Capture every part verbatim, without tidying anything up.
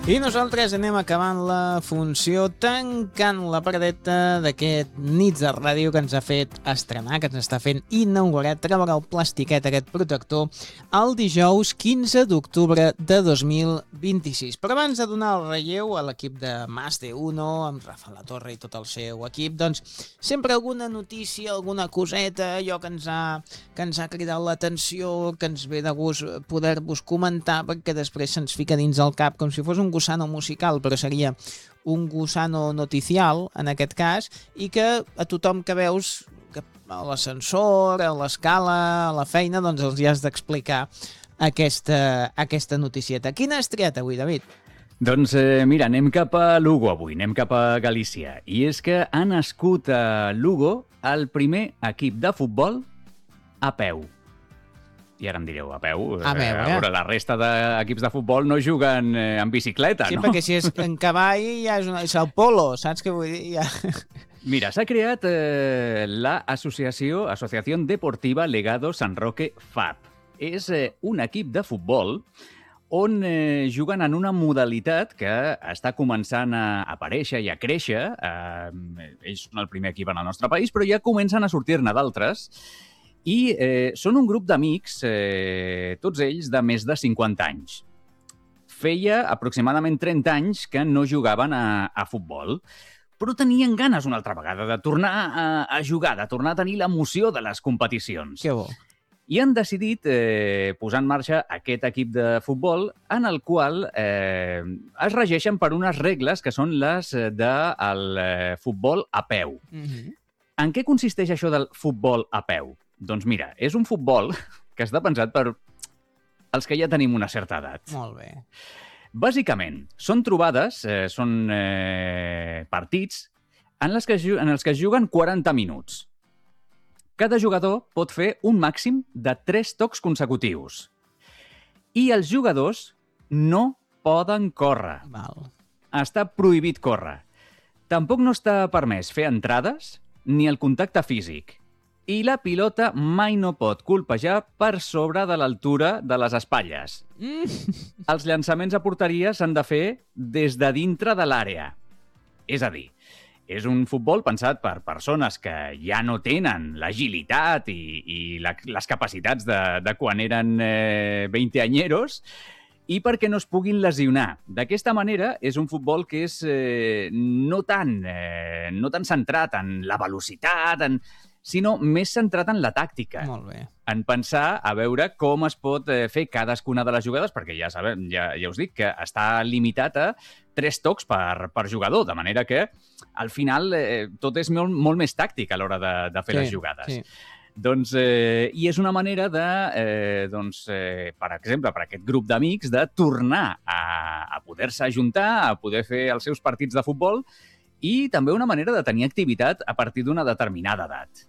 I nosaltres anem acabant la funció tancant la paradeta d'aquest Nits de Ràdio que ens ha fet estrenar, que ens està fent inaugurar, treure el plastiquet, aquest protector, el dijous quinze d'octubre de dos mil vint-i-sis. Però abans de donar el relleu a l'equip de Más de Uno, amb Rafa La Torre i tot el seu equip, doncs sempre alguna notícia, alguna coseta, allò que ens ha, que ens ha cridat l'atenció, que ens ve de gust poder-vos comentar, perquè després se'ns fica dins el cap com si fos un gusano musical, però seria un gusano noticial, en aquest cas, i que a tothom que veus que a l'ascensor, a l'escala, a la feina, doncs els hi has d'explicar aquesta, aquesta noticieta. Quina has triat avui, David? Doncs eh, mira, anem cap a Lugo avui, anem cap a Galícia. I és que ha nascut a Lugo el primer equip de futbol a peu. I ara em direu, a peu? A peu, eh? A veure, la resta d'equips de futbol no juguen eh, en bicicleta, sí, no? Sí, perquè si és en cavall ja és, una, és el polo, saps què vull dir? Ja... Mira, s'ha creat eh, l'associació Associació Deportiva Legado San Roque F A P. És eh, un equip de futbol on eh, juguen en una modalitat que està començant a aparèixer i a créixer. Eh, ells són el primer equip en el nostre país, però ja comencen a sortir-ne d'altres. I eh, són un grup d'amics, eh, tots ells de més de cinquanta anys. Feia aproximadament trenta anys que no jugaven a, a futbol, però tenien ganes una altra vegada de tornar a, a jugar, de tornar a tenir l'emoció de les competicions. Que bo. I han decidit eh, posar en marxa aquest equip de futbol en el qual eh, es regeixen per unes regles que són les del eh, futbol a peu. Mm-hmm. En què consisteix això del futbol a peu? Doncs mira, és un futbol que està pensat per els que ja tenim una certa edat. Molt bé. Bàsicament, són trobades, eh, són eh, partits en, les que, en els que es juguen quaranta minuts. Cada jugador pot fer un màxim de tres tocs consecutius. I els jugadors no poden córrer. Val. Està prohibit córrer. Tampoc no està permès fer entrades ni el contacte físic. I la pilota mai no pot colpejar per sobre de l'altura de les espatlles. Mm. Els llançaments a porteria s'han de fer des de dintre de l'àrea. És a dir, és un futbol pensat per persones que ja no tenen l'agilitat i, i la, les capacitats de, de quan eren eh, veinteanyeros i perquè no es puguin lesionar. D'aquesta manera, és un futbol que és eh, no, tan, eh, no tan centrat en la velocitat, en... sinó més centrat en la tàctica. Molt bé. En pensar a veure com es pot fer cadascuna de les jugades, perquè ja sabem, ja, ja us dic que està limitat a tres tocs per, per jugador, de manera que al final eh, tot és molt, molt més tàctic a l'hora de, de fer sí, les jugades. Sí. Doncs, eh, i és una manera de, eh, doncs, eh, per exemple, per aquest grup d'amics, de tornar a, a poder-se ajuntar, a poder fer els seus partits de futbol i també una manera de tenir activitat a partir d'una determinada edat.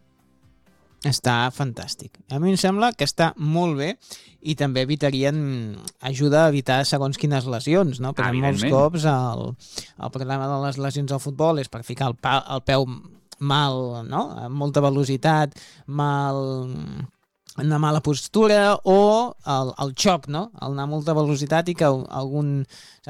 Està fantàstic. A mi em sembla que està molt bé i també evitarien, ajuda a evitar segons quines lesions, no? Perquè molts cops el, el problema de les lesions al futbol és per ficar el, pa, el peu mal, no? Amb molta velocitat, mal, una mala postura o el, el xoc, no? El anar a molta velocitat i que algun...